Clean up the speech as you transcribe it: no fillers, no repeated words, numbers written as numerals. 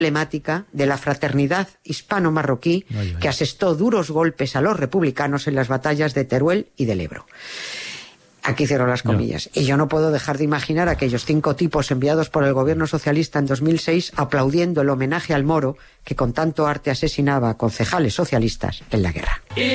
emblemática de la fraternidad hispano-marroquí que asestó duros golpes a los republicanos en las batallas de Teruel y del Ebro. Aquí cierro las comillas. Y yo no puedo dejar de imaginar a aquellos 5 tipos enviados por el gobierno socialista en 2006 aplaudiendo el homenaje al Moro que con tanto arte asesinaba a concejales socialistas en la guerra.